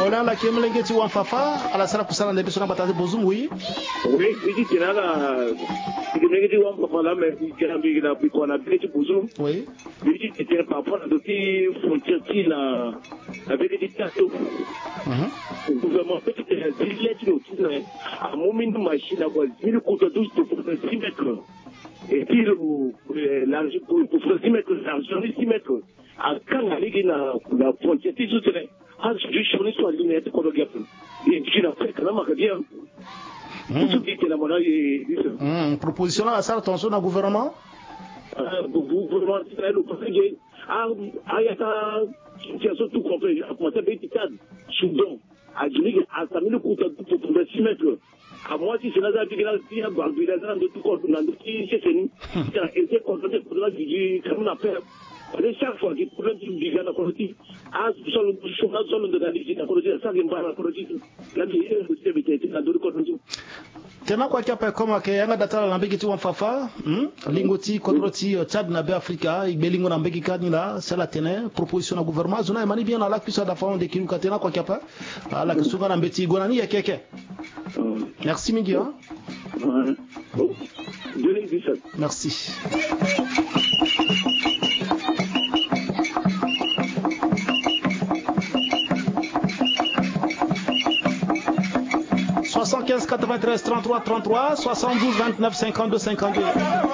Voilà la Kemelengeti Wamfafa, à la salle pour ça, on a besoin de batailler Bozum, oui. Oui, il dit qu'il y a la Kemelengeti Wamfafa là, mais il y a la qu'on a appelé Bozum. Oui. Il dit qu'il y a parfois dans des frontières qui la avec des tatos. Le gouvernement fait que les lettres à mon minimum machine à quoi 1000 coups de 12 pour 6 mètres. Et puis l'argent pour 6 mètres, l'argent 6 mètres. À quand la ligue la frontière, c'est tout ça. Ah, je suis sur soit linéaire comme le gars. Et je n'ai fait quand même à dire. Tout ce qui était la monnaie. Proposition à ça, attention au gouvernement. Gouvernement, c'est le conseil. Ah, il y a situation tout complet. À commencer avec Tchad, Soudan, à Guinée, à Samir Kouta, pour 6 mètres. À moi, si c'est là, il y a un de tout corps, qui s'est fini. Il a été contrôlé pour la vie, comme on appelle. Chaque fois qu'il prend une brigade à Coroti, à son chômage, son de la visite à Coroti, ça vient pas à Coroti. La vie est le système qui a été dans le Coroti. Tena kwa kiapa kama ke yanga datala na mbeki tu Wamfafa lingoti kodroti Tchad na be Afrika ibelingo na mbeki kanila sala tene proposition na gouvernement zona mani bien la kusa da fond de kiluka tena kwa kiapa la kusunga na mbeti gonani ya keke. Merci Migi hein. Merci. « 75 93 33 33 72 29 52 52